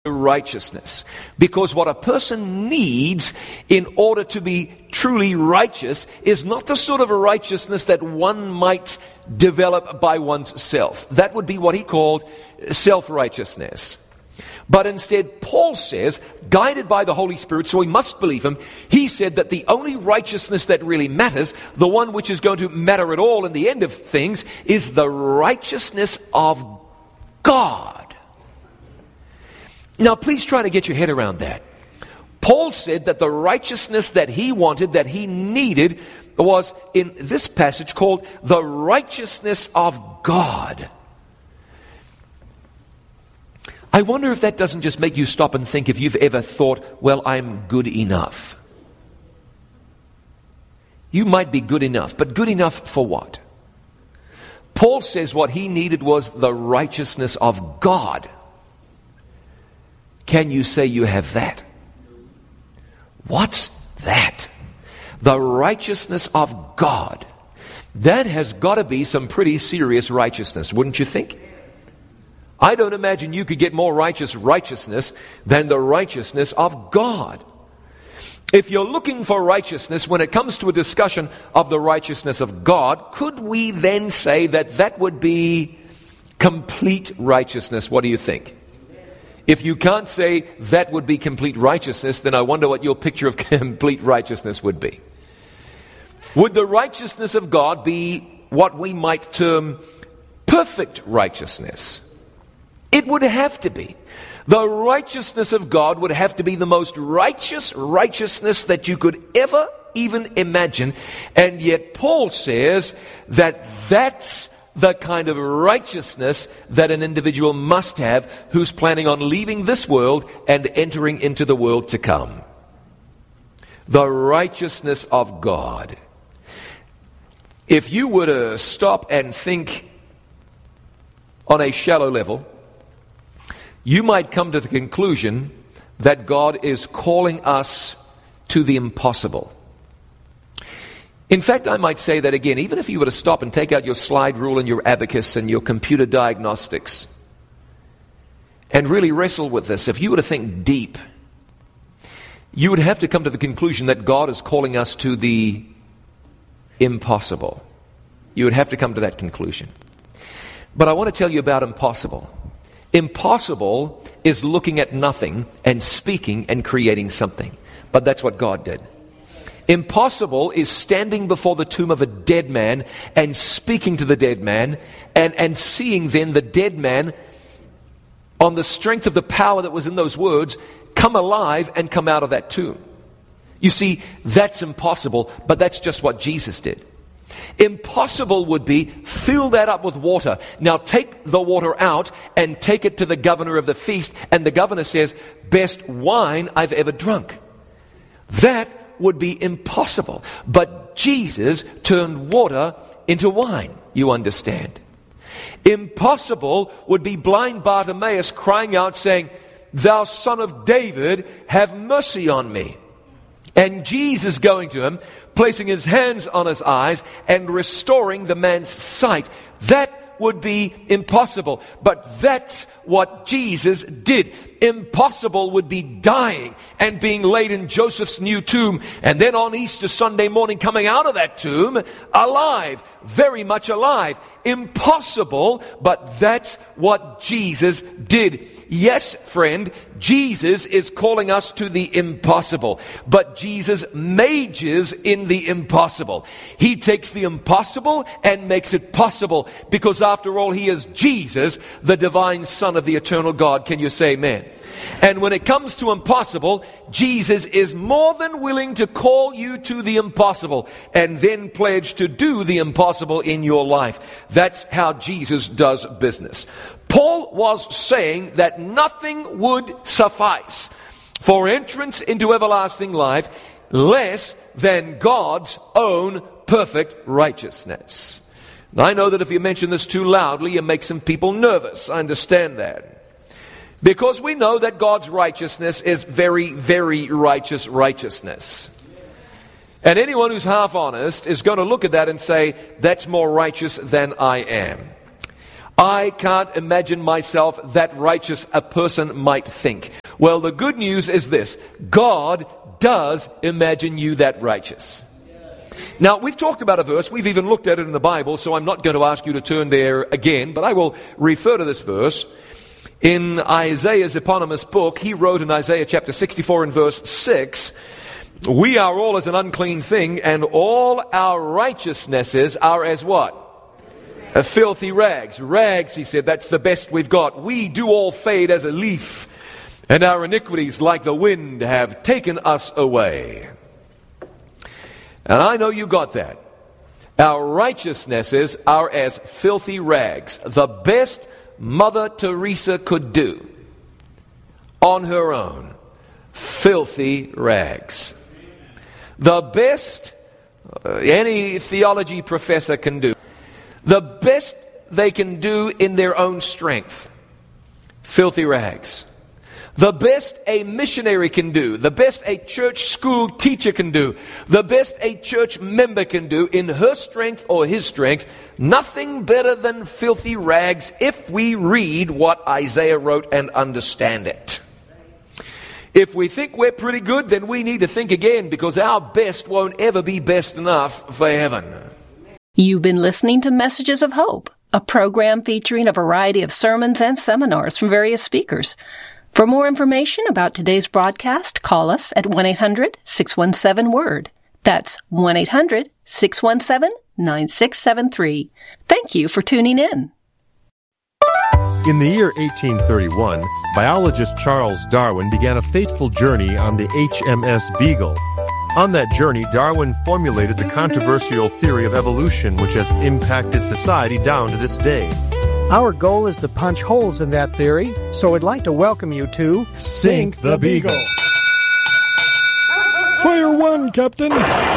righteousness. Because what a person needs in order to be truly righteous is not the sort of a righteousness that one might develop by one's self. That would be what he called self-righteousness. But instead, Paul says, guided by the Holy Spirit, so we must believe him, he said that the only righteousness that really matters, the one which is going to matter at all in the end of things, is the righteousness of God. Now, please try to get your head around that. Paul said that the righteousness that he wanted, that he needed, was in this passage called the righteousness of God. I wonder if that doesn't just make you stop and think if you've ever thought, well, I'm good enough. You might be good enough, but good enough for what? Paul says what he needed was the righteousness of God. Can you say you have that? What's that? The righteousness of God. That has got to be some pretty serious righteousness, wouldn't you think? I don't imagine you could get more righteousness than the righteousness of God. If you're looking for righteousness when it comes to a discussion of the righteousness of God, could we then say that that would be complete righteousness? What do you think? If you can't say that would be complete righteousness, then I wonder what your picture of complete righteousness would be. Would the righteousness of God be what we might term perfect righteousness? It would have to be. The righteousness of God would have to be the most righteous righteousness that you could ever even imagine. And yet Paul says that that's the kind of righteousness that an individual must have who's planning on leaving this world and entering into the world to come. The righteousness of God. If you were to stop and think on a shallow level, you might come to the conclusion that God is calling us to the impossible. In fact, I might say that again, even if you were to stop and take out your slide rule and your abacus and your computer diagnostics and really wrestle with this, if you were to think deep, you would have to come to the conclusion that God is calling us to the impossible. You would have to come to that conclusion. But I want to tell you about impossible. Impossible is looking at nothing and speaking and creating something. But that's what God did. Impossible is standing before the tomb of a dead man and speaking to the dead man and seeing then the dead man, on the strength of the power that was in those words, come alive and come out of that tomb. You see, that's impossible, but that's just what Jesus did. Impossible would be, fill that up with water. Now take the water out and take it to the governor of the feast, and the governor says, best wine I've ever drunk. That would be impossible. But Jesus turned water into wine, you understand. Impossible would be blind Bartimaeus crying out saying, thou son of David, have mercy on me. And Jesus going to him, placing his hands on his eyes and restoring the man's sight. That would be impossible. But that's what Jesus did. Impossible would be dying and being laid in Joseph's new tomb, and then on Easter Sunday morning coming out of that tomb alive, very much alive. Impossible, but that's what Jesus did. Yes, friend, Jesus is calling us to the impossible, but Jesus majors in the impossible. He takes the impossible and makes it possible, because after all, he is Jesus, the divine Son of the eternal God. Can you say amen? And when it comes to impossible, Jesus is more than willing to call you to the impossible and then pledge to do the impossible in your life. That's how Jesus does business. Paul was saying that nothing would suffice for entrance into everlasting life less than God's own perfect righteousness. Now, I know that if you mention this too loudly, you make some people nervous. I understand that. Because we know that God's righteousness is very, very righteous righteousness. And anyone who's half honest is going to look at that and say, that's more righteous than I am. I can't imagine myself that righteous a person might think. Well, the good news is this. God does imagine you that righteous. Now, we've talked about a verse. We've even looked at it in the Bible, so I'm not going to ask you to turn there again, but I will refer to this verse. In Isaiah's eponymous book, he wrote in Isaiah chapter 64 and verse 6, "We are all as an unclean thing, and all our righteousnesses are as what? Filthy rags." Rags, he said, that's the best we've got. "We do all fade as a leaf, and our iniquities like the wind have taken us away." And I know you got that. Our righteousnesses are as filthy rags. The best Mother Teresa could do on her own. Filthy rags. The best any theology professor can do. The best they can do in their own strength. Filthy rags. The best a missionary can do, the best a church school teacher can do, the best a church member can do in her strength or his strength, nothing better than filthy rags if we read what Isaiah wrote and understand it. If we think we're pretty good, then we need to think again, because our best won't ever be best enough for heaven. You've been listening to Messages of Hope, a program featuring a variety of sermons and seminars from various speakers. For more information about today's broadcast, call us at 1-800-617-WORD. That's 1-800-617-9673. Thank you for tuning in. In the year 1831, biologist Charles Darwin began a fateful journey on the HMS Beagle. On that journey, Darwin formulated the controversial theory of evolution, which has impacted society down to this day. Our goal is to punch holes in that theory, so I'd like to welcome you to Sink the Beagle. Fire one, Captain.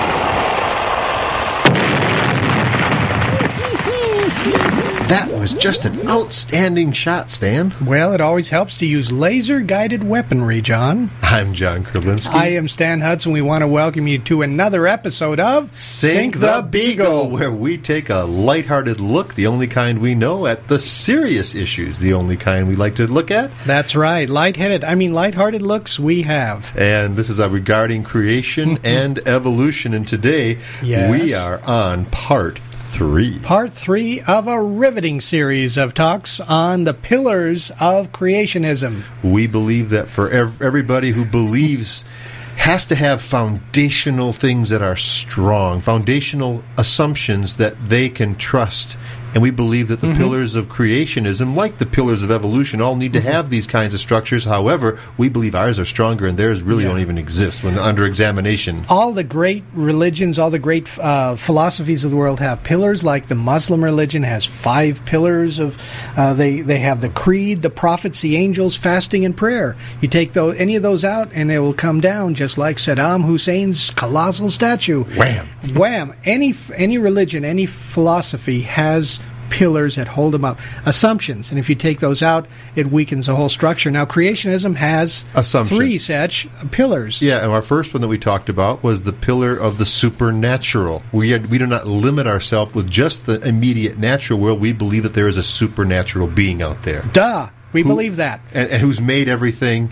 That was just an outstanding shot, Stan. Well, it always helps to use laser-guided weaponry, John. I'm John Kurlinski. I am Stan Hudson. We want to welcome you to another episode of Sink the Beagle, where we take a lighthearted look, the only kind we know, at the serious issues, the only kind we like to look at. That's right. Lighthearted looks we have. And this is regarding creation and evolution. And today, we are on part 3. Part 3 of a riveting series of talks on the pillars of creationism. We believe that for everybody who believes has to have foundational things that are strong, foundational assumptions that they can trust. And we believe that the pillars of creationism, like the pillars of evolution, all need to have these kinds of structures. However, we believe ours are stronger and theirs really don't even exist when under examination. All the great religions, all the great philosophies of the world have pillars, like the Muslim religion has 5 pillars of, they have the creed, the prophets, the angels, fasting, and prayer. You take any of those out and it will come down just like Saddam Hussein's colossal statue. Wham! Wham! Any religion, any philosophy has pillars that hold them up. Assumptions, and if you take those out, it weakens the whole structure. Now, creationism has 3 such pillars. Yeah, and our first one that we talked about was the pillar of the supernatural. We do not limit ourselves with just the immediate natural world. We believe that there is a supernatural being out there. Duh! We believe that. And who's made everything.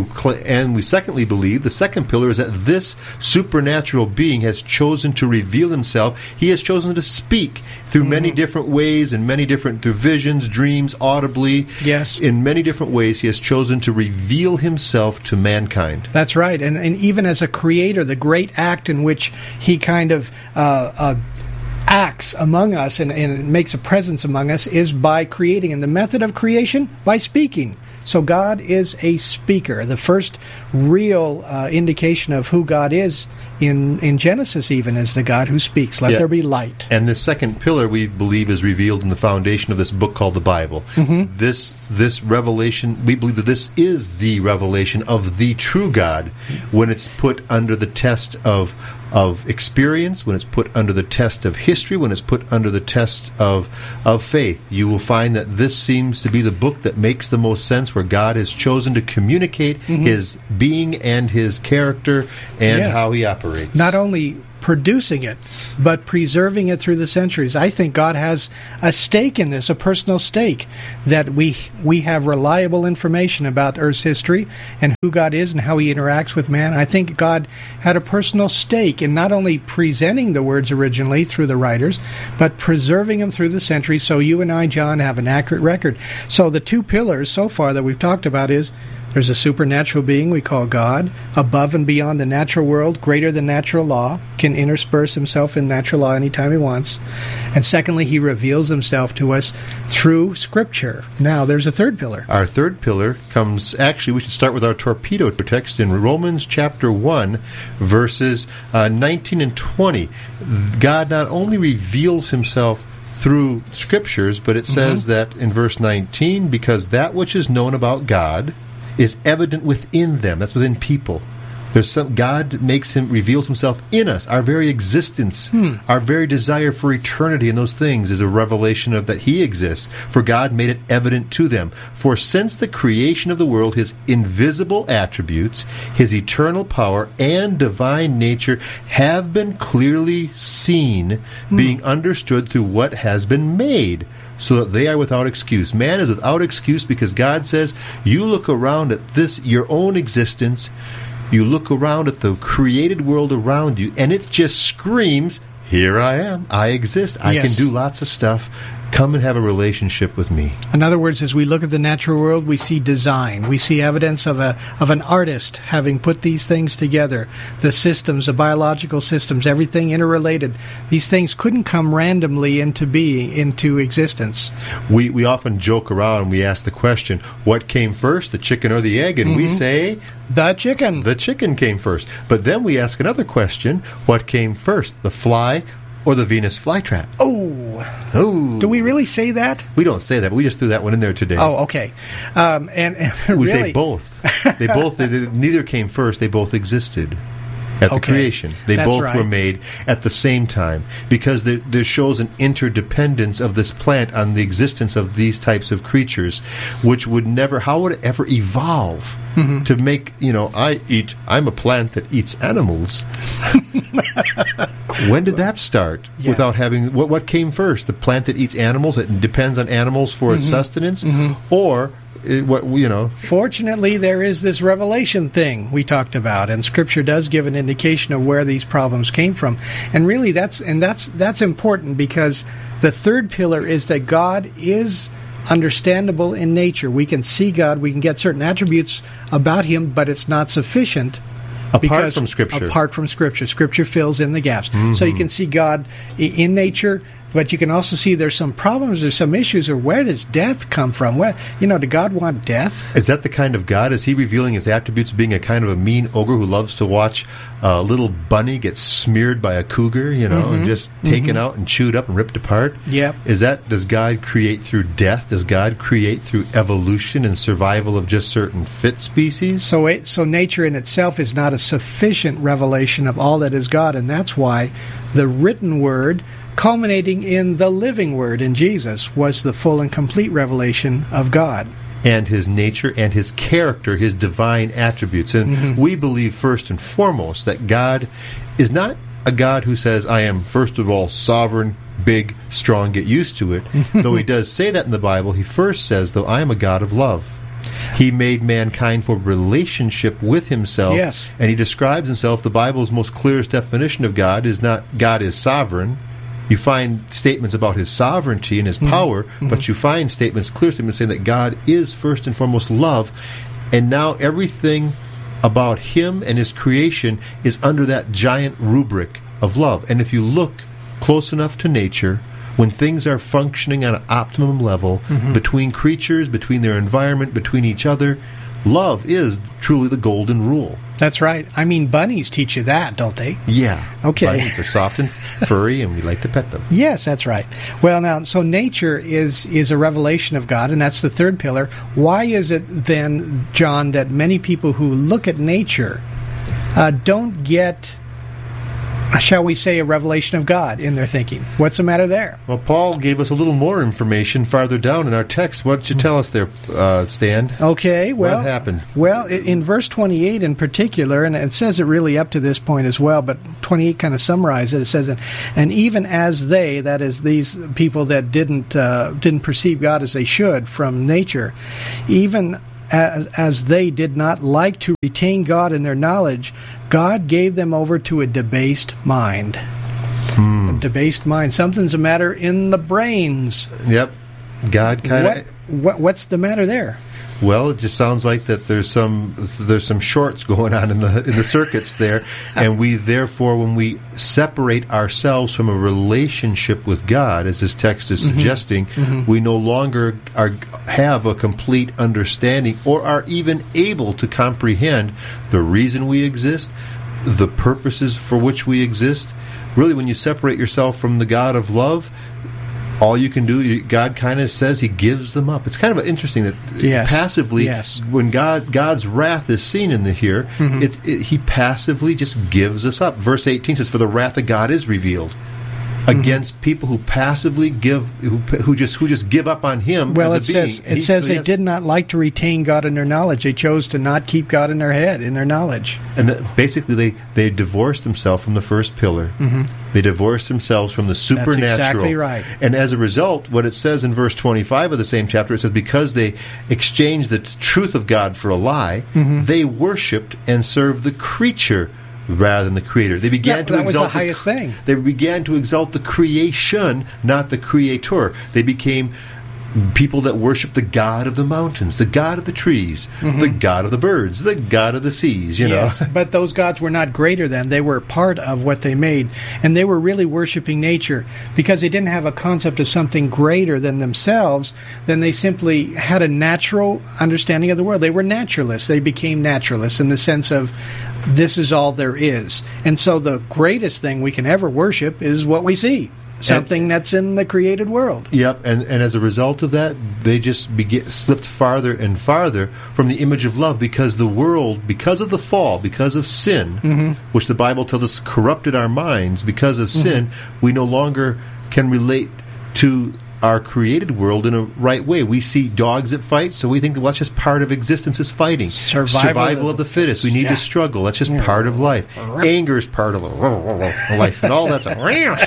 And we secondly believe, the second pillar is that this supernatural being has chosen to reveal himself. He has chosen to speak through many different ways, and through visions, dreams, audibly. Yes. In many different ways, he has chosen to reveal himself to mankind. That's right. And even as a creator, the great act in which he kind of acts among us and makes a presence among us is by creating. And the method of creation? By speaking. So God is a speaker. The first real indication of who God is in Genesis even is the God who speaks. Let there be light. And the second pillar, we believe, is revealed in the foundation of this book called the Bible. This revelation, we believe that this is the revelation of the true God when it's put under the test of experience, when it's put under the test of history, when it's put under the test of faith. You will find that this seems to be the book that makes the most sense, where God has chosen to communicate His being and His character and how He operates. Not only producing it, but preserving it through the centuries. I think God has a stake in this, a personal stake, that we have reliable information about Earth's history and who God is and how he interacts with man. I think God had a personal stake in not only presenting the words originally through the writers, but preserving them through the centuries so you and I, John, have an accurate record. So the two pillars so far that we've talked about is there's a supernatural being we call God, above and beyond the natural world, greater than natural law, can intersperse himself in natural law anytime he wants. And secondly, he reveals himself to us through Scripture. Now, there's a third pillar. Our third pillar comes, actually, we should start with our torpedo text in Romans chapter 1, verses 19 and 20. God not only reveals himself through Scriptures, but it says that in verse 19, because that which is known about God is evident within them. That's within people. God reveals himself in us. Our very existence, our very desire for eternity and those things is a revelation of that he exists. For God made it evident to them. For since the creation of the world, his invisible attributes, his eternal power, and divine nature have been clearly seen, being understood through what has been made, so that they are without excuse. Man is without excuse because God says, you look around at this, your own existence, you look around at the created world around you, and it just screams, here I am, I exist, I can do lots of stuff. Come and have a relationship with me. In other words, as we look at the natural world, we see design. We see evidence of an artist having put these things together. The systems, the biological systems, everything interrelated. These things couldn't come randomly into existence. We often joke around and we ask the question, what came first, the chicken or the egg? And we say, the chicken. The chicken came first. But then we ask another question, what came first, the fly or the Venus flytrap? Oh. Do we really say that? We don't say that. But we just threw that one in there today. Oh, okay. And we really? say both. Neither came first. They both existed at the creation. They both were made at the same time, because there shows an interdependence of this plant on the existence of these types of creatures, which would never, how would it ever evolve to make, I'm a plant that eats animals. When did that start? Without having, what came first? The plant that eats animals, that depends on animals for its sustenance, or Fortunately, there is this revelation thing we talked about, and Scripture does give an indication of where these problems came from. And really, that's important, because the third pillar is that God is understandable in nature. We can see God, we can get certain attributes about him, but it's not sufficient. Apart from Scripture. Apart from Scripture. Scripture fills in the gaps. So you can see God in nature, but you can also see there's some problems, there's some issues, or where does death come from? Did God want death? Is that the kind of God? Is he revealing his attributes being a kind of a mean ogre who loves to watch a little bunny get smeared by a cougar, and just taken out and chewed up and ripped apart? Yeah. Does God create through death? Does God create through evolution and survival of just certain fit species? So nature in itself is not a sufficient revelation of all that is God, and that's why the written word, culminating in the living word in Jesus, was the full and complete revelation of God. And his nature and his character, his divine attributes. And we believe first and foremost that God is not a God who says, I am first of all sovereign, big, strong, get used to it. Though he does say that in the Bible, he first says, though, I am a God of love. He made mankind for relationship with himself. Yes. And he describes himself, the Bible's most clearest definition of God is not God is sovereign. You find statements about his sovereignty and his power, but you find clear statements saying that God is first and foremost love, and now everything about him and his creation is under that giant rubric of love. And if you look close enough to nature, when things are functioning on an optimum level, between creatures, between their environment, between each other, love is truly the golden rule. That's right. I mean, bunnies teach you that, don't they? Yeah. Okay. Bunnies are soft and furry, and we like to pet them. Yes, that's right. Well, now, so nature is a revelation of God, and that's the third pillar. Why is it then, John, that many people who look at nature don't get shall we say, a revelation of God in their thinking. What's the matter there? Well, Paul gave us a little more information farther down in our text. What did you tell us there, Stan? Okay, well... What happened? Well, in verse 28 in particular, and it says it really up to this point as well, but 28 kind of summarizes it. It says, and even as they, that is, these people that didn't perceive God as they should from nature, even as they did not like to retain God in their knowledge, God gave them over to a debased mind. A debased mind. Something's the matter in the brains. Yep. God kind of... What's the matter there? Well, it just sounds like that there's some shorts going on in the circuits there, and we therefore, when we separate ourselves from a relationship with God, as this text is suggesting, we no longer have a complete understanding or are even able to comprehend the reason we exist, the purposes for which we exist. Really, when you separate yourself from the God of love, all you can do, God kind of says He gives them up. It's kind of interesting that passively, when God's wrath is seen in here, He passively just gives us up. Verse 18 says, "For the wrath of God is revealed against people who passively who just give up on Him." Well, as a being. It says they did not like to retain God in their knowledge. They chose to not keep God in their head, in their knowledge. And basically, they divorced themselves from the first pillar. They divorced themselves from the supernatural. That's exactly right. And as a result, what it says in verse 25 of the same chapter, it says, because they exchanged the truth of God for a lie, they worshipped and served the creature rather than the Creator. They began to that was exalt the highest thing. They began to exalt the creation, not the Creator. They became people that worship the God of the mountains, the God of the trees, the God of the birds, the God of the seas, you know. Yes, but those gods were not greater than. They were part of what they made. And they were really worshiping nature because they didn't have a concept of something greater than themselves. Then they simply had a natural understanding of the world. They were naturalists. They became naturalists in the sense of this is all there is. And so the greatest thing we can ever worship is what we see. Something that's in the created world. Yep, and as a result of that, they just slipped farther and farther from the image of love because the world, because of the fall, because of sin, which the Bible tells us corrupted our minds, because of sin, we no longer can relate to our created world in a right way. We see dogs that fight, so we think that that's just part of existence is fighting. Survival of the fittest. We need to struggle. That's just part of life. Anger is part of life, and all that's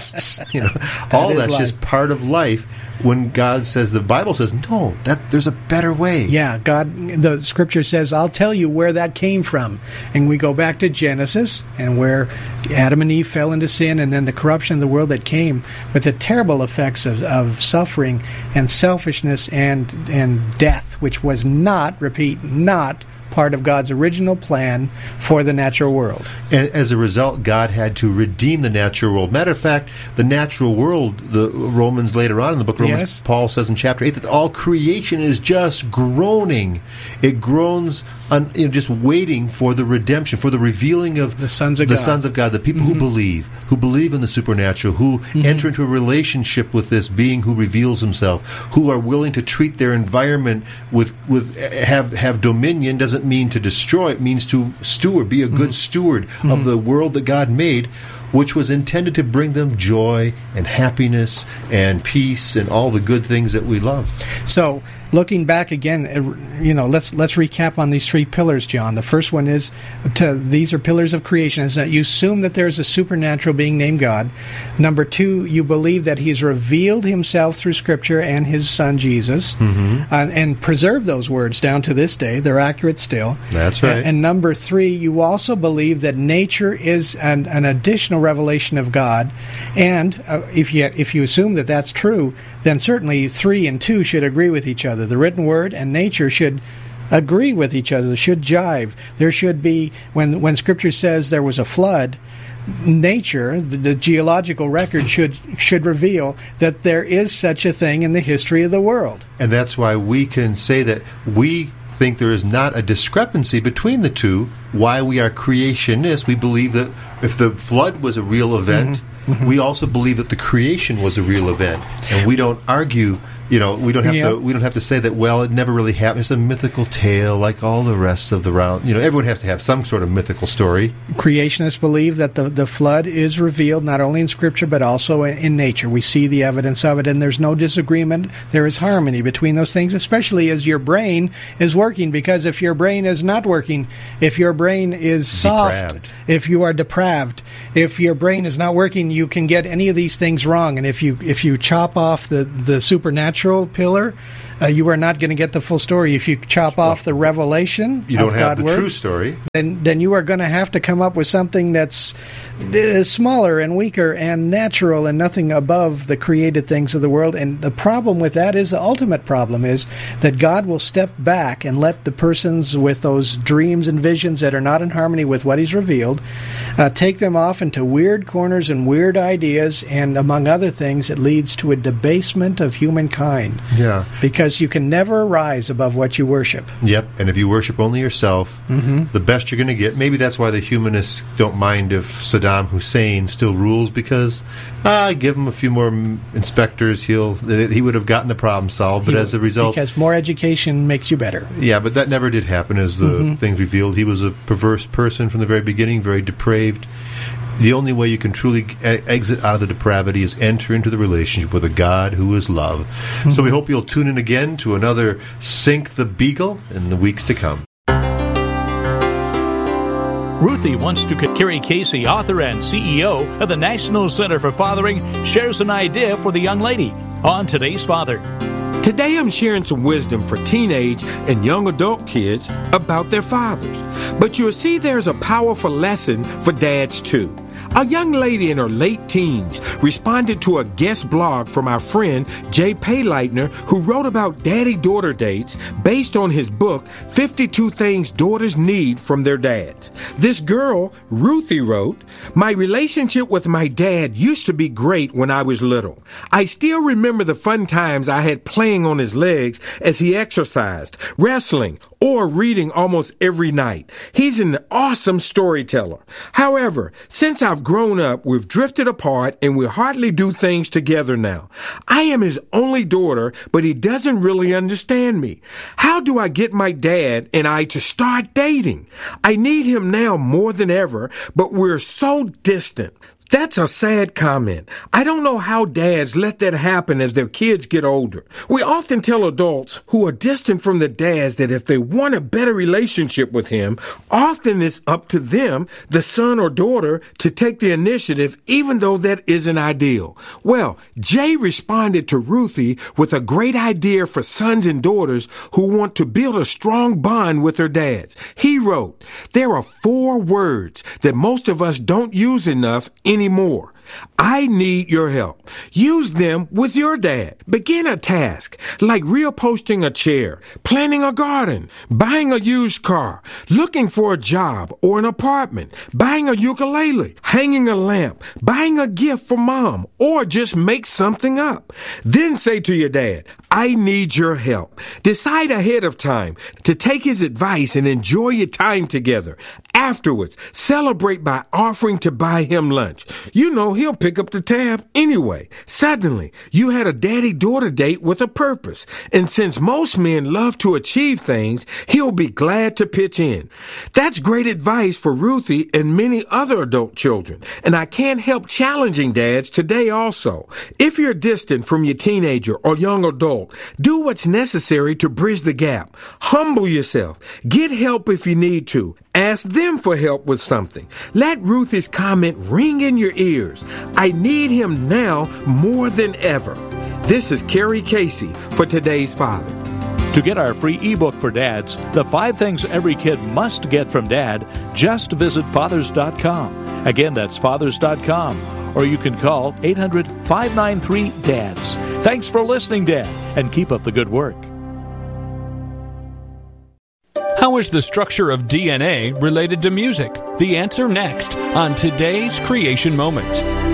all that's just part of life. When God says, the Bible says, no, there's a better way. Yeah, the Scripture says, I'll tell you where that came from. And we go back to Genesis, and where Adam and Eve fell into sin, and then the corruption of the world that came with the terrible effects of suffering and selfishness and death, which was not part of God's original plan for the natural world. And as a result, God had to redeem the natural world. Matter of fact, the natural world, the Romans later on in the book of Romans, Paul says in chapter 8 that all creation is just groaning. It groans just waiting for the redemption, for the revealing of the sons of God, the people who believe in the supernatural, who enter into a relationship with this being who reveals himself, who are willing to treat their environment have dominion. Doesn't mean to destroy, it means to be a good steward of the world that God made, which was intended to bring them joy and happiness and peace and all the good things that we love. So, looking back again, let's recap on these three pillars, John. The first one is these are pillars of creation. Is that you assume that there's a supernatural being named God. Number two, you believe that He's revealed Himself through Scripture and His Son Jesus, and preserve those words down to this day. They're accurate still. That's right. And number three, you also believe that nature is an additional revelation of God. And if you assume that that's true, then certainly 3 and 2 should agree with each other. The written word and nature should agree with each other, should jive. There should be, when Scripture says there was a flood, nature, the geological record should reveal that there is such a thing in the history of the world. And that's why we can say that we think there is not a discrepancy between the two. Why we are creationists, we believe that if the flood was a real event, we also believe that the creation was a real event. And we don't argue we don't have to say that. Well, it never really happened. It's a mythical tale, like all the rest of the round. Everyone has to have some sort of mythical story. Creationists believe that the flood is revealed not only in Scripture but also in nature. We see the evidence of it, and there's no disagreement. There is harmony between those things, especially as your brain is working. Because if your brain is not working, if your brain is soft, if you are depraved, if your brain is not working, you can get any of these things wrong. And if you chop off the supernatural pillar, you are not going to get the full story. If you chop off the revelation, you don't have the true story. Then you are going to have to come up with something that's smaller and weaker and natural and nothing above the created things of the world. And the problem with that is, the ultimate problem is that God will step back and let the persons with those dreams and visions that are not in harmony with what He's revealed take them off into weird corners and weird ideas, and among other things, it leads to a debasement of humankind. Yeah. Because you can never rise above what you worship. Yep, and if you worship only yourself, the best you're going to get. Maybe that's why the humanists don't mind if Saddam Hussein still rules, because give him a few more inspectors, he would have gotten the problem solved. But as a result, because more education makes you better. Yeah, but that never did happen, as the things revealed. He was a perverse person from the very beginning, very depraved. The only way you can truly exit out of the depravity is enter into the relationship with a God who is love. So we hope you'll tune in again to another Sink the Beagle in the weeks to come. Ruthie wants to Carrie Casey, author and CEO of the National Center for Fathering, shares an idea for the young lady on Today's Father. Today I'm sharing some wisdom for teenage and young adult kids about their fathers. But you'll see there's a powerful lesson for dads too. A young lady in her late teens responded to a guest blog from our friend Jay Payleitner, who wrote about daddy-daughter dates based on his book, 52 Things Daughters Need from Their Dads. This girl, Ruthie, wrote, "My relationship with my dad used to be great when I was little. I still remember the fun times I had playing on his legs as he exercised, wrestling, or reading almost every night. He's an awesome storyteller. However, since I've grown up, we've drifted apart and we hardly do things together now. I am his only daughter, but he doesn't really understand me. How do I get my dad and I to start dating? I need him now more than ever, but we're so distant." That's a sad comment. I don't know how dads let that happen as their kids get older. We often tell adults who are distant from their dads that if they want a better relationship with him, often it's up to them, the son or daughter, to take the initiative, even though that isn't ideal. Well, Jay responded to Ruthie with a great idea for sons and daughters who want to build a strong bond with their dads. He wrote, "There are 4 words that most of us don't use enough anymore. I need your help. Use them with your dad. Begin a task like reupholstering a chair, planting a garden, buying a used car, looking for a job or an apartment, buying a ukulele, hanging a lamp, buying a gift for mom, or just make something up. Then say to your dad, I need your help. Decide ahead of time to take his advice and enjoy your time together. Afterwards, celebrate by offering to buy him lunch. You know he'll pick up the tab anyway. Suddenly, you had a daddy-daughter date with a purpose. And since most men love to achieve things, he'll be glad to pitch in. That's great advice for Ruthie and many other adult children. And I can't help challenging dads today also. If you're distant from your teenager or young adult, do what's necessary to bridge the gap. Humble yourself. Get help if you need to. Ask them for help with something. Let Ruthie's comment ring in your ears. I need him now more than ever. This is Carrie Casey for Today's Father. To get our free ebook for dads, The 5 Things Every Kid Must Get from Dad, just visit fathers.com. Again, that's fathers.com. Or you can call 800-593-DADS. Thanks for listening, Dad, and keep up the good work. How is the structure of DNA related to music? The answer next on today's Creation Moment.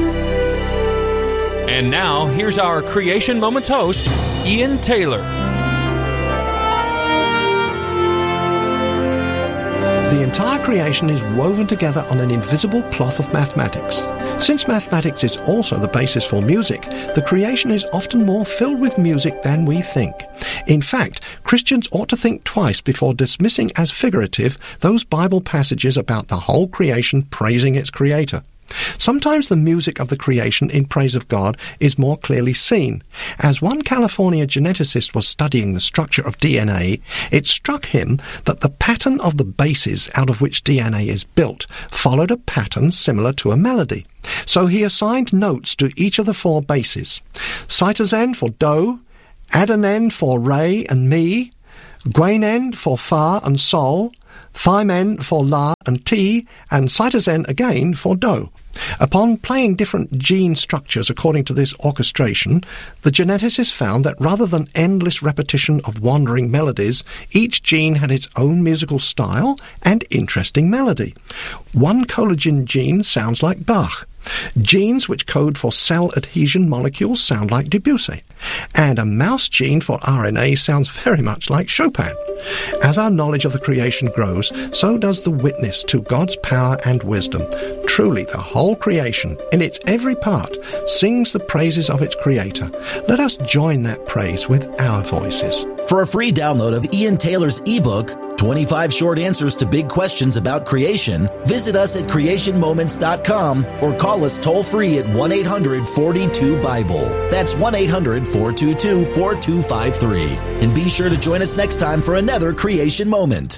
And now, here's our Creation Moments host, Ian Taylor. The entire creation is woven together on an invisible cloth of mathematics. Since mathematics is also the basis for music, the creation is often more filled with music than we think. In fact, Christians ought to think twice before dismissing as figurative those Bible passages about the whole creation praising its Creator. Sometimes the music of the creation in praise of God is more clearly seen. As one California geneticist was studying the structure of DNA, it struck him that the pattern of the bases out of which DNA is built followed a pattern similar to a melody. So he assigned notes to each of the 4 bases: cytosine for do, adenine for re and mi, guanine for fa and sol, thymine for la and ti, and cytosine again for do. Upon playing different gene structures according to this orchestration, the geneticist found that rather than endless repetition of wandering melodies, each gene had its own musical style and interesting melody. One collagen gene sounds like Bach. Genes which code for cell adhesion molecules sound like Debussy. And a mouse gene for RNA sounds very much like Chopin. As our knowledge of the creation grows, so does the witness to God's power and wisdom. Truly, the whole creation, in its every part, sings the praises of its Creator. Let us join that praise with our voices. For a free download of Ian Taylor's ebook, 25 Short Answers to Big Questions About Creation, visit us at creationmoments.com or call us toll-free at 1-800-42-BIBLE. That's 1-800-422-4253. And be sure to join us next time for another Creation Moment.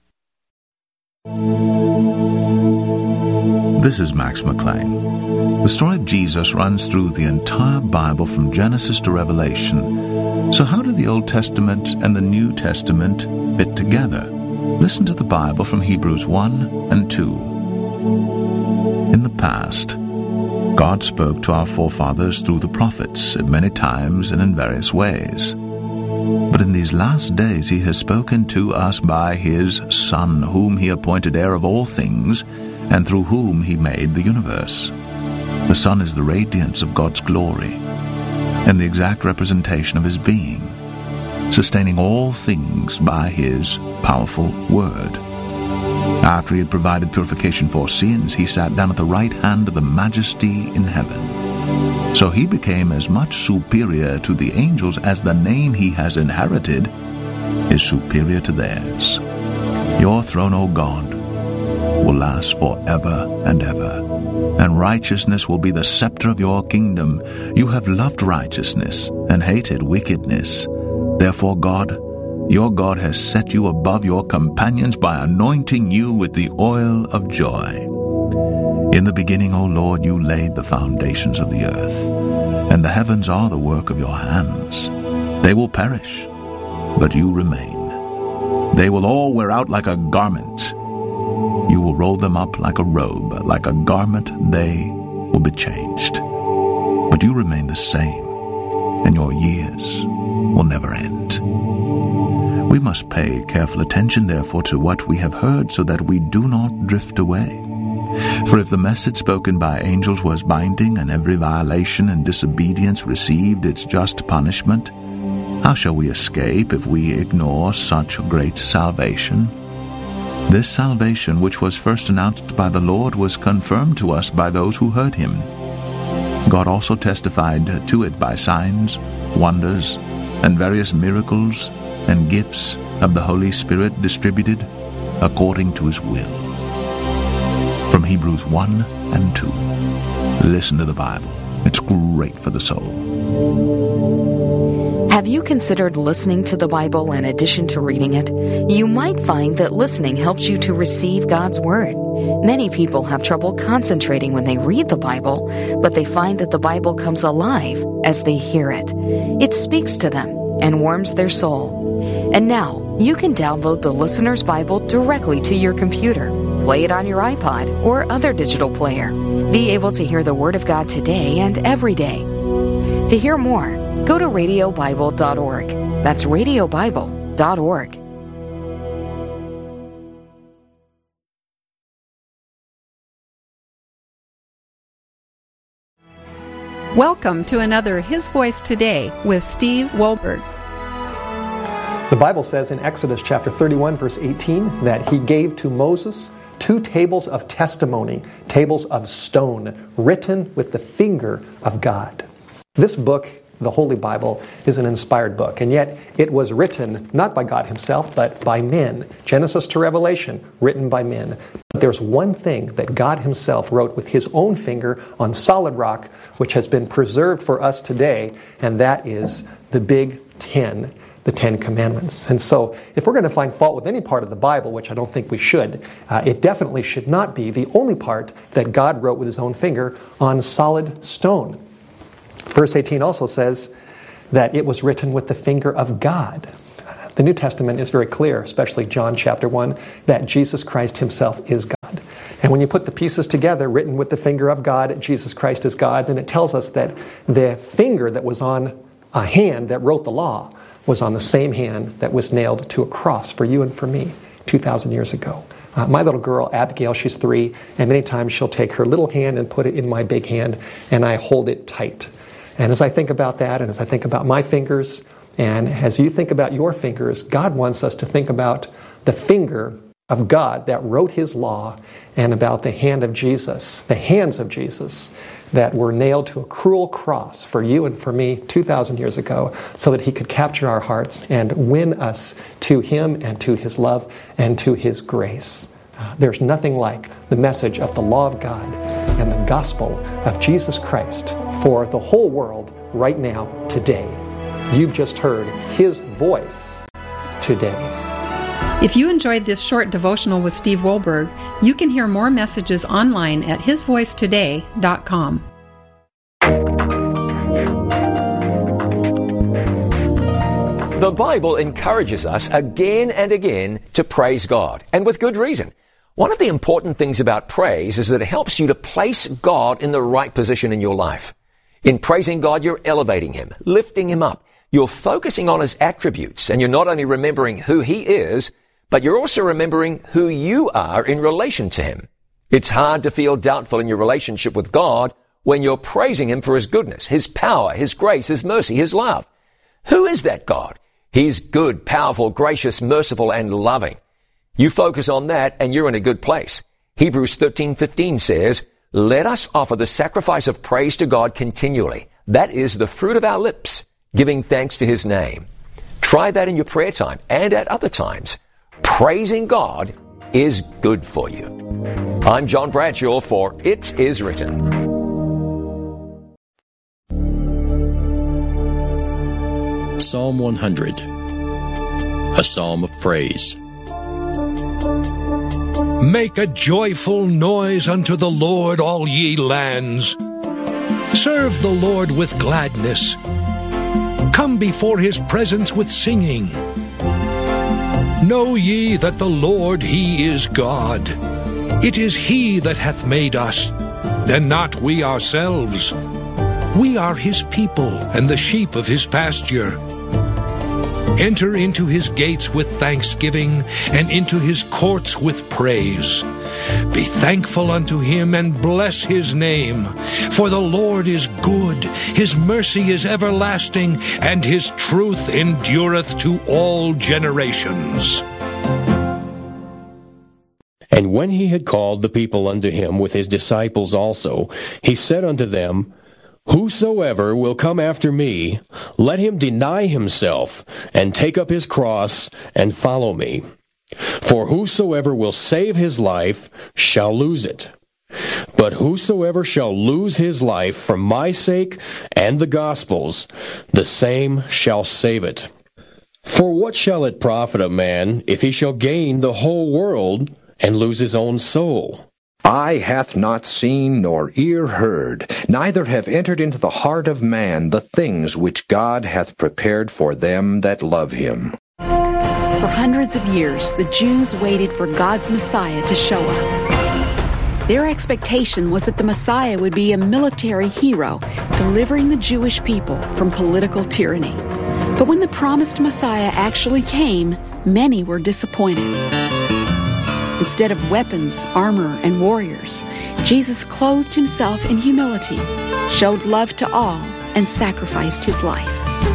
This is Max McLean. The story of Jesus runs through the entire Bible from Genesis to Revelation. So how do the Old Testament and the New Testament fit together? Listen to the Bible from Hebrews 1 and 2. In the past, God spoke to our forefathers through the prophets at many times and in various ways. But in these last days he has spoken to us by his Son, whom he appointed heir of all things, and through whom he made the universe. The Son is the radiance of God's glory, and the exact representation of his being, sustaining all things by his powerful word. After he had provided purification for sins, he sat down at the right hand of the Majesty in heaven. So he became as much superior to the angels as the name he has inherited is superior to theirs. Your throne, O God, will last forever and ever, and righteousness will be the scepter of your kingdom. You have loved righteousness and hated wickedness. Therefore God, your God, has set you above your companions by anointing you with the oil of joy. In the beginning, O Lord, you laid the foundations of the earth, and the heavens are the work of your hands. They will perish, but you remain. They will all wear out like a garment. You will roll them up like a robe, like a garment they will be changed. But you remain the same, and your years will never end. We must pay careful attention, therefore, to what we have heard, so that we do not drift away. For if the message spoken by angels was binding, and every violation and disobedience received its just punishment, how shall we escape if we ignore such great salvation? This salvation, which was first announced by the Lord, was confirmed to us by those who heard him. God also testified to it by signs, wonders, and various miracles and gifts of the Holy Spirit distributed according to his will. From Hebrews 1 and 2. Listen to the Bible. It's great for the soul. Have you considered listening to the Bible in addition to reading it? You might find that listening helps you to receive God's Word. Many people have trouble concentrating when they read the Bible, but they find that the Bible comes alive as they hear it. It speaks to them and warms their soul. And now, you can download the Listener's Bible directly to your computer, play it on your iPod or other digital player. Be able to hear the Word of God today and every day. To hear more, go to radiobible.org. That's radiobible.org. Welcome to another His Voice Today with Steve Wohlberg. The Bible says in Exodus chapter 31, verse 18, that he gave to Moses 2 tables of testimony, tables of stone, written with the finger of God. This book, the Holy Bible, is an inspired book, and yet it was written not by God himself, but by men. Genesis to Revelation, written by men. But there's one thing that God himself wrote with his own finger on solid rock, which has been preserved for us today, and that is the Big Ten. The 10 Commandments. And so, if we're going to find fault with any part of the Bible, which I don't think we should, it definitely should not be the only part that God wrote with his own finger on solid stone. Verse 18 also says that it was written with the finger of God. The New Testament is very clear, especially John chapter 1, that Jesus Christ himself is God. And when you put the pieces together, written with the finger of God, Jesus Christ is God, then it tells us that the finger that was on a hand that wrote the law was on the same hand that was nailed to a cross for you and for me 2,000 years ago. My little girl, Abigail, she's 3, and many times she'll take her little hand and put it in my big hand, and I hold it tight. And as I think about that, and as I think about my fingers, and as you think about your fingers, God wants us to think about the finger of God that wrote his law, and about the hand of Jesus, the hands of Jesus, that were nailed to a cruel cross for you and for me 2,000 years ago, so that he could capture our hearts and win us to him and to his love and to his grace. There's nothing like the message of the law of God and the gospel of Jesus Christ for the whole world right now, today. You've just heard his voice today. If you enjoyed this short devotional with Steve Wohlberg, you can hear more messages online at hisvoicetoday.com. The Bible encourages us again and again to praise God, and with good reason. One of the important things about praise is that it helps you to place God in the right position in your life. In praising God, you're elevating him, lifting him up. You're focusing on his attributes, and you're not only remembering who he is, but you're also remembering who you are in relation to him. It's hard to feel doubtful in your relationship with God when you're praising him for his goodness, his power, his grace, his mercy, his love. Who is that God? He's good, powerful, gracious, merciful, and loving. You focus on that and you're in a good place. Hebrews 13:15 says, "Let us offer the sacrifice of praise to God continually. That is the fruit of our lips, giving thanks to his name." Try that in your prayer time and at other times. Praising God is good for you. I'm John Bradshaw for It Is Written. Psalm 100, a psalm of praise. Make a joyful noise unto the Lord, all ye lands. Serve the Lord with gladness. Come before his presence with singing. Know ye that the Lord, he is God. It is he that hath made us, and not we ourselves. We are his people, and the sheep of his pasture. Enter into his gates with thanksgiving, and into his courts with praise. Be thankful unto him, and bless his name. For the Lord is good, his mercy is everlasting, and his truth endureth to all generations. And when he had called the people unto him with his disciples also, he said unto them, Whosoever will come after me, let him deny himself, and take up his cross, and follow me. For whosoever will save his life shall lose it. But whosoever shall lose his life for my sake and the gospel's, the same shall save it. For what shall it profit a man if he shall gain the whole world and lose his own soul? Eye hath not seen, nor ear heard, neither have entered into the heart of man the things which God hath prepared for them that love him. For hundreds of years, the Jews waited for God's Messiah to show up. Their expectation was that the Messiah would be a military hero, delivering the Jewish people from political tyranny. But when the promised Messiah actually came, many were disappointed. Instead of weapons, armor, and warriors, Jesus clothed himself in humility, showed love to all, and sacrificed his life.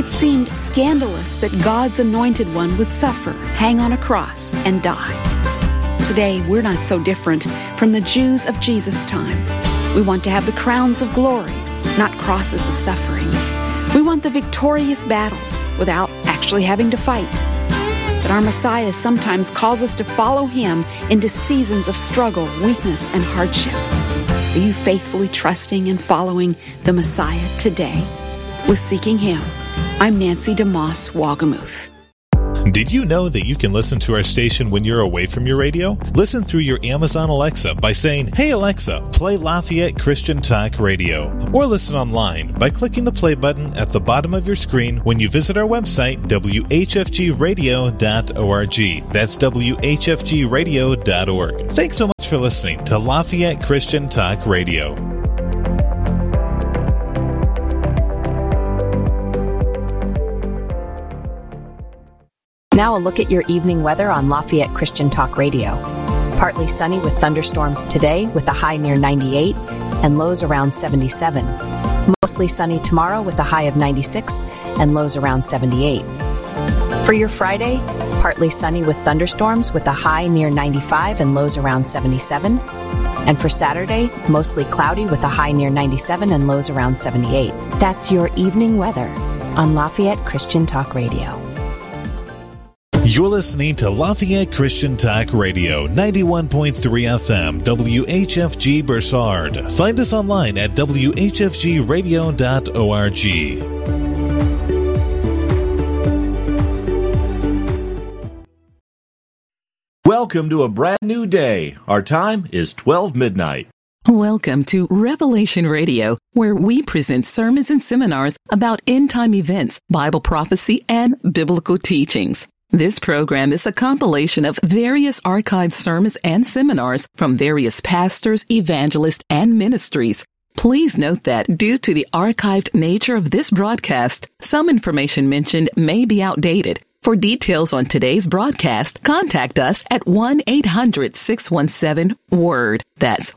It seemed scandalous that God's anointed one would suffer, hang on a cross, and die. Today, we're not so different from the Jews of Jesus' time. We want to have the crowns of glory, not crosses of suffering. We want the victorious battles without actually having to fight. But our Messiah sometimes calls us to follow Him into seasons of struggle, weakness, and hardship. Are you faithfully trusting and following the Messiah today? With Seeking Him, I'm Nancy DeMoss Wagamuth. Did you know that you can listen to our station when you're away from your radio? Listen through your Amazon Alexa by saying, "Hey Alexa, play Lafayette Christian Talk Radio." Or listen online by clicking the play button at the bottom of your screen when you visit our website, whfgradio.org. That's whfgradio.org. Thanks so much for listening to Lafayette Christian Talk Radio. Now a look at your evening weather on Lafayette Christian Talk Radio. Partly sunny with thunderstorms today with a high near 98 and lows around 77. Mostly sunny tomorrow with a high of 96 and lows around 78. For your Friday, partly sunny with thunderstorms with a high near 95 and lows around 77. And for Saturday, mostly cloudy with a high near 97 and lows around 78. That's your evening weather on Lafayette Christian Talk Radio. You're listening to Lafayette Christian Talk Radio, 91.3 FM, WHFG Bursard. Find us online at whfgradio.org. Welcome to a brand new day. Our time is 12 midnight. Welcome to Revelation Radio, where we present sermons and seminars about end-time events, Bible prophecy, and biblical teachings. This program is a compilation of various archived sermons and seminars from various pastors, evangelists, and ministries. Please note that due to the archived nature of this broadcast, some information mentioned may be outdated. For details on today's broadcast, contact us at 1-800-617-WORD. That's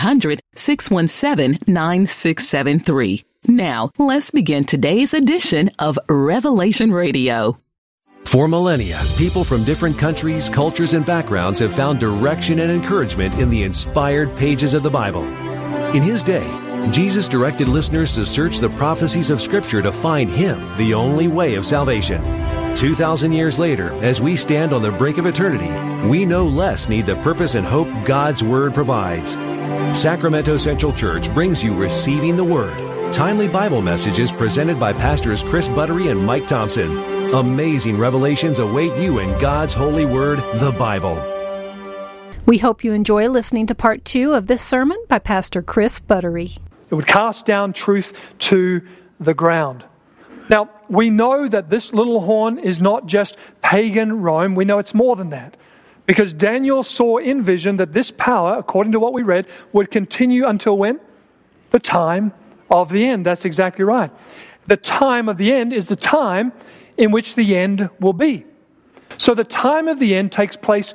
1-800-617-9673. Now, let's begin today's edition of Revelation Radio. For millennia, people from different countries, cultures, and backgrounds have found direction and encouragement in the inspired pages of the Bible. In His day, Jesus directed listeners to search the prophecies of Scripture to find Him, the only way of salvation. 2,000 years later, as we stand on the brink of eternity, we no less need the purpose and hope God's Word provides. Sacramento Central Church brings you Receiving the Word, timely Bible messages presented by Pastors Chris Buttery and Mike Thompson. Amazing revelations await you in God's holy word, the Bible. We hope you enjoy listening to part 2 of this sermon by Pastor Chris Buttery. It would cast down truth to the ground. Now, we know that this little horn is not just pagan Rome. We know it's more than that. Because Daniel saw in vision that this power, according to what we read, would continue until when? The time of the end. That's exactly right. The time of the end is the time in which the end will be. So the time of the end takes place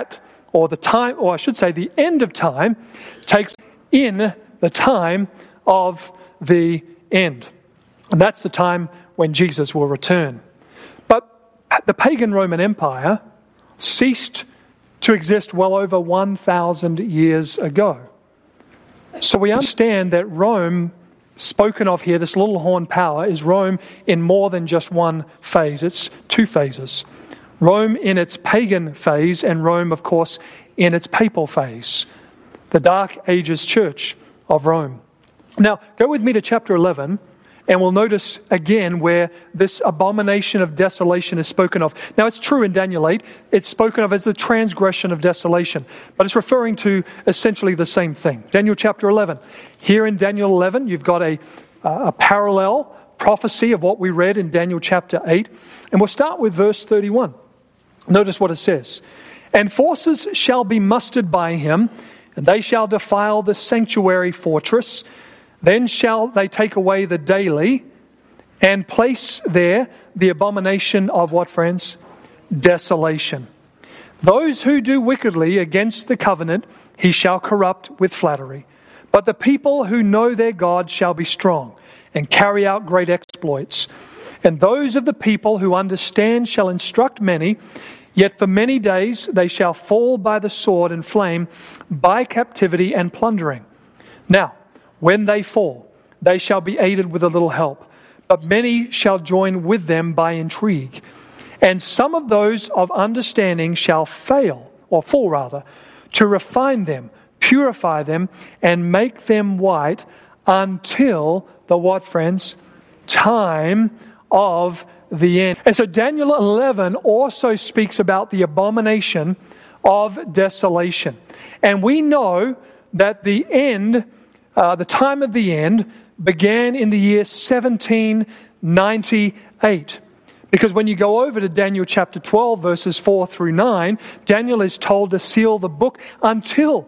the end of time takes in the time of the end. And that's the time when Jesus will return. But the pagan Roman Empire ceased to exist well over 1,000 years ago. So we understand that Rome, spoken of here, this little horn power, is Rome in more than just one phase. It's two phases. Rome in its pagan phase and Rome, of course, in its papal phase. The Dark Ages Church of Rome. Now, go with me to chapter 11, and we'll notice again where this abomination of desolation is spoken of. Now, it's true in Daniel 8, it's spoken of as the transgression of desolation, but it's referring to essentially the same thing. Daniel chapter 11. Here in Daniel 11, you've got a parallel prophecy of what we read in Daniel chapter 8, and we'll start with verse 31. Notice what it says. And forces shall be mustered by him, and they shall defile the sanctuary fortress. Then shall they take away the daily and place there the abomination of what, friends? Desolation. Those who do wickedly against the covenant, he shall corrupt with flattery. But the people who know their God shall be strong and carry out great exploits. And those of the people who understand shall instruct many, yet for many days they shall fall by the sword and flame, by captivity and plundering. Now, when they fall, they shall be aided with a little help, but many shall join with them by intrigue. And some of those of understanding shall fall to refine them, purify them, and make them white until the what, friends? Time of the end. And so Daniel 11 also speaks about the abomination of desolation. And we know that the end, the time of the end, began in the year 1798. Because when you go over to Daniel chapter 12, verses 4 through 9, Daniel is told to seal the book until